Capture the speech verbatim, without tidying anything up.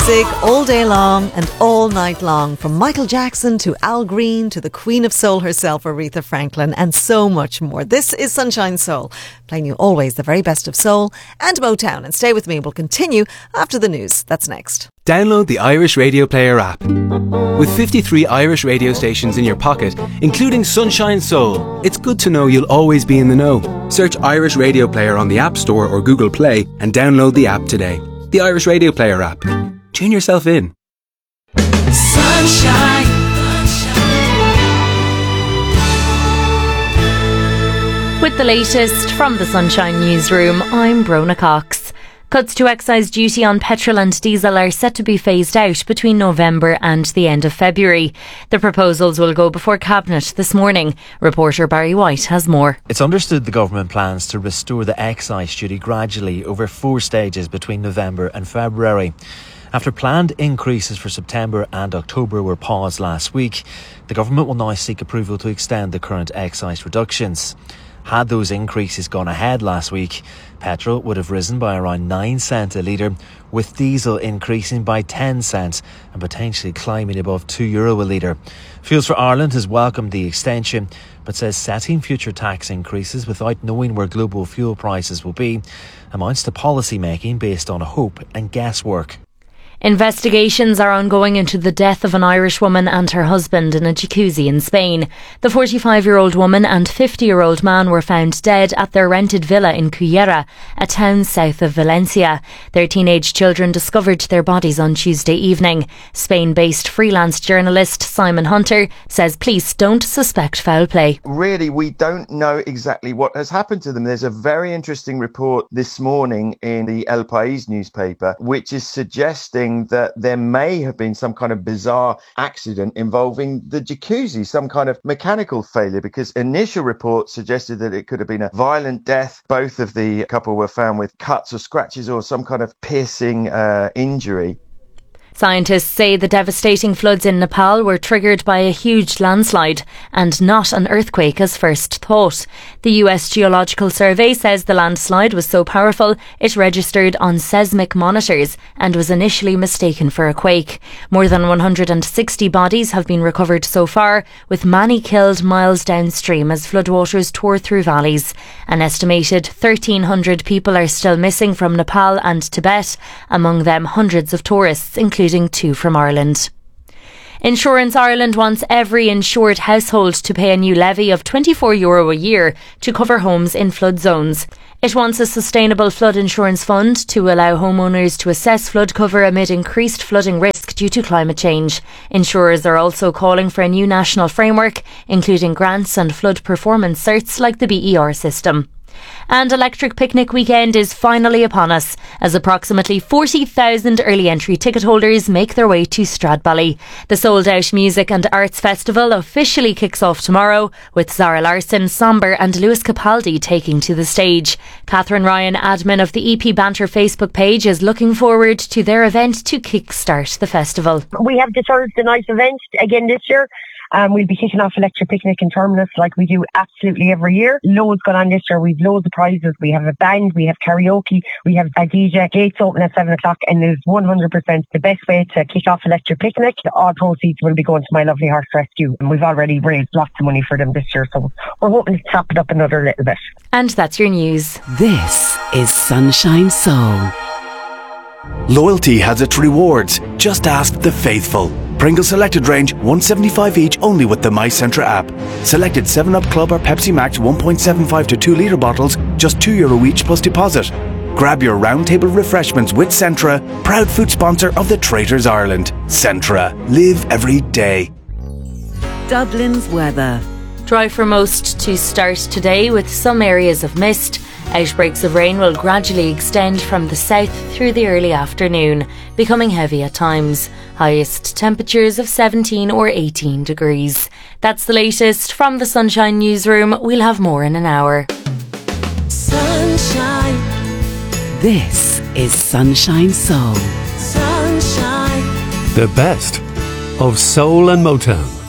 Music all day long and all night long, from Michael Jackson to Al Green to the Queen of Soul herself, Aretha Franklin, and so much more. This is Sunshine Soul, playing you always the very best of soul and Motown. And stay with me, we'll continue after the news. That's next. Download the Irish Radio Player app. With fifty-three Irish radio stations in your pocket, including Sunshine Soul, it's good to know you'll always be in the know. Search Irish Radio Player on the App Store or Google Play and download the app today. The Irish Radio Player app. Tune yourself in. Sunshine. With the latest from the Sunshine Newsroom, I'm Brona Cox. Cuts to excise duty on petrol and diesel are set to be phased out between November and the end of February. The proposals will go before Cabinet this morning. Reporter Barry White has more. It's understood the government plans to restore the excise duty gradually over four stages between November and February. After planned increases for September and October were paused last week, the government will now seek approval to extend the current excise reductions. Had those increases gone ahead last week, petrol would have risen by around nine cents a litre, with diesel increasing by ten cents and potentially climbing above two euro a litre. Fuels for Ireland has welcomed the extension, but says setting future tax increases without knowing where global fuel prices will be amounts to policy making based on hope and guesswork. Investigations are ongoing into the death of an Irish woman and her husband in a jacuzzi in Spain. The forty-five-year-old woman and fifty-year-old man were found dead at their rented villa in Cullera, a town south of Valencia. Their teenage children discovered their bodies on Tuesday evening. Spain-based freelance journalist Simon Hunter says police don't suspect foul play. Really, we don't know exactly what has happened to them. There's a very interesting report this morning in the El País newspaper, which is suggesting that there may have been some kind of bizarre accident involving the jacuzzi, some kind of mechanical failure, because initial reports suggested that it could have been a violent death. Both of the couple were found with cuts or scratches or some kind of piercing uh, injury. Scientists say the devastating floods in Nepal were triggered by a huge landslide and not an earthquake as first thought. The U S Geological Survey says the landslide was so powerful it registered on seismic monitors and was initially mistaken for a quake. More than one hundred sixty bodies have been recovered so far, with many killed miles downstream as floodwaters tore through valleys. An estimated thirteen hundred people are still missing from Nepal and Tibet, among them hundreds of tourists, including including two from Ireland. Insurance Ireland wants every insured household to pay a new levy of twenty-four euro a year to cover homes in flood zones. It wants a sustainable flood insurance fund to allow homeowners to assess flood cover amid increased flooding risk due to climate change. Insurers are also calling for a new national framework, including grants and flood performance certs like the B E R system. And Electric Picnic Weekend is finally upon us, as approximately forty thousand early entry ticket holders make their way to Stradbally. The sold-out Music and Arts Festival officially kicks off tomorrow, with Zara Larsson, Somber and Lewis Capaldi taking to the stage. Catherine Ryan, admin of the E P Banter Facebook page, is looking forward to their event to kickstart the festival. We have the Thursday night event again this year. Um, we'll be kicking off Electric Picnic in Terminus like we do absolutely every year. Loads going on this year. We've loads of prizes. We have a band, we have karaoke, we have a D J. Gates open at seven o'clock and is one hundred percent the best way to kick off Electric Picnic. All proceeds will be going to My Lovely Horse Rescue, and we've already raised lots of money for them this year, so we're hoping to top it up another little bit. And that's your news. This is Sunshine Soul. Loyalty has its rewards. Just ask the faithful. Pringles Selected Range, one seventy-five each, only with the My Centra app. Selected seven up Club or Pepsi Max one point seven five to two litre bottles, just two euro each plus deposit. Grab your roundtable refreshments with Centra, proud food sponsor of the Traitors Ireland. Centra. Live every day. Dublin's weather. Dry for most to start today, with some areas of mist. Outbreaks of rain will gradually extend from the south through the early afternoon, becoming heavy at times. Highest temperatures of seventeen or eighteen degrees. That's the latest from the Sunshine Newsroom. We'll have more in an hour. Sunshine. This is Sunshine Soul. Sunshine. The best of soul and Motown.